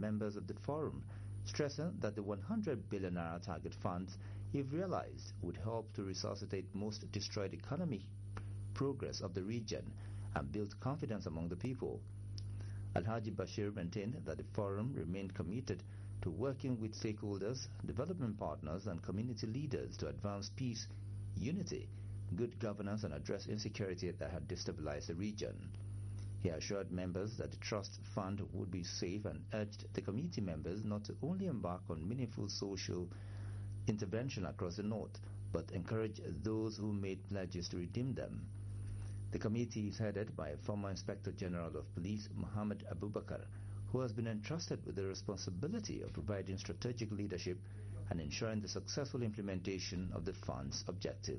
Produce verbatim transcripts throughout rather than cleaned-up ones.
members of the forum, stressing that the one hundred billion naira target funds, if realized, would help to resuscitate most destroyed economic progress of the region and build confidence among the people. Alhaji Bashir maintained that the forum remained committed to working with stakeholders, development partners and community leaders to advance peace, unity, good governance and address insecurity that had destabilized the region. He assured members that the trust fund would be safe and urged the committee members not to only embark on meaningful social intervention across the north, but encourage those who made pledges to redeem them. The committee is headed by former Inspector General of Police Muhammad Abubakar, who has been entrusted with the responsibility of providing strategic leadership and ensuring the successful implementation of the fund's objective.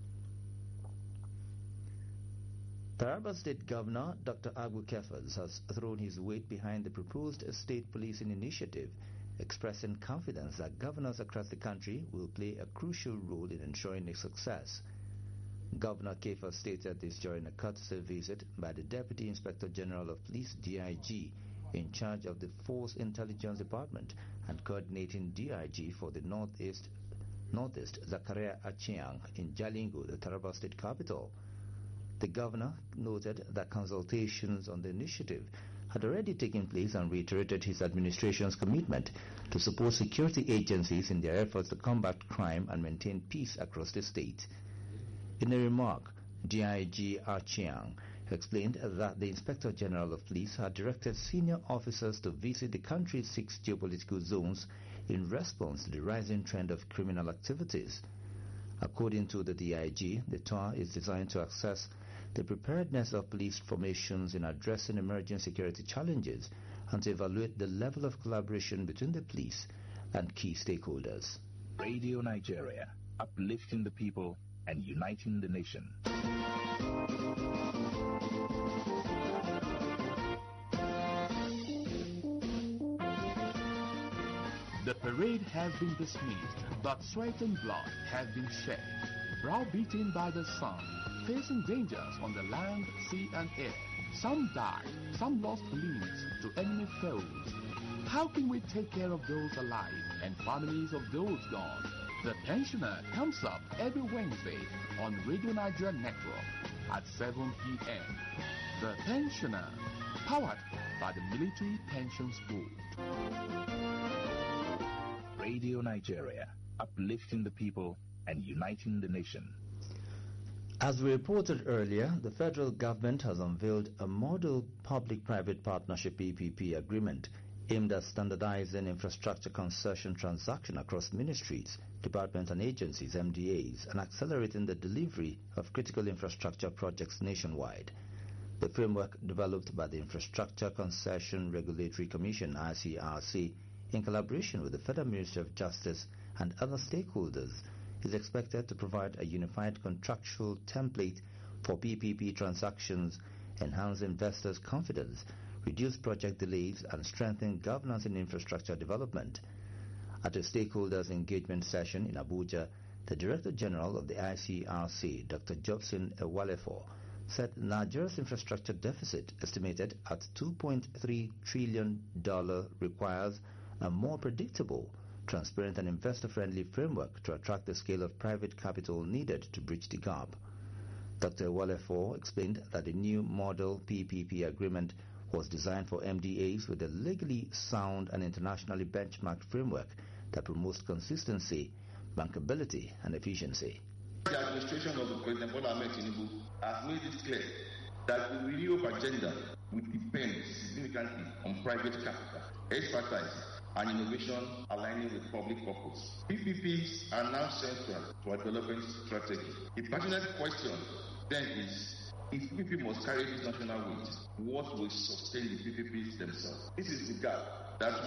Taraba State Governor Doctor Agu Kefas has thrown his weight behind the proposed state policing initiative, expressing confidence that governors across the country will play a crucial role in ensuring its success. Governor Kefas stated this during a courtesy visit by the Deputy Inspector General of Police D I G in charge of the Force Intelligence Department and coordinating D I G for the Northeast, Northeast Zakaria Achiang in Jalingo, the Taraba State capital. The governor noted that consultations on the initiative had already taken place and reiterated his administration's commitment to support security agencies in their efforts to combat crime and maintain peace across the state. In a remark, D I G Achiang explained that the Inspector General of Police had directed senior officers to visit the country's six geopolitical zones in response to the rising trend of criminal activities. According to the D I G, the tour is designed to assess the preparedness of police formations in addressing emerging security challenges and to evaluate the level of collaboration between the police and key stakeholders. Radio Nigeria, uplifting the people and uniting the nation. The parade has been dismissed, but sweat and blood have been shed. Browbeaten by the sun, facing dangers on the land, sea and air. Some died, some lost limbs to enemy foes. How can we take care of those alive and families of those gone? The Pensioner comes up every Wednesday on Radio Nigeria Network at seven p m The Pensioner, powered by the Military Pensions Board. Radio Nigeria, uplifting the people and uniting the nation. As we reported earlier, the federal government has unveiled a model public-private partnership P P P agreement aimed at standardizing infrastructure concession transaction across ministries, departments and agencies, M D As, and accelerating the delivery of critical infrastructure projects nationwide. The framework, developed by the Infrastructure Concession Regulatory Commission I C R C in collaboration with the Federal Ministry of Justice and other stakeholders, is expected to provide a unified contractual template for P P P transactions, enhance investors' confidence, reduce project delays, and strengthen governance in infrastructure development. At a stakeholders engagement session in Abuja, the Director General of the I C R C, Doctor Jobson Ewalefo, said Nigeria's infrastructure deficit, estimated at two point three trillion dollars, requires a more predictable, transparent and investor-friendly framework to attract the scale of private capital needed to bridge the gap. Doctor Ewalefo explained that the new model P P P agreement was designed for M D As with a legally sound and internationally benchmarked framework that promotes consistency, bankability and efficiency. The administration of President Bola Ahmed Tinubu has made it clear that the renewal agenda will depend significantly on private capital, expertise and innovation aligning with public purpose. P P Ps are now central to our development strategy. The pertinent question then is, if P P P must carry this national weight, what will sustain the P P Ps themselves? This is the gap that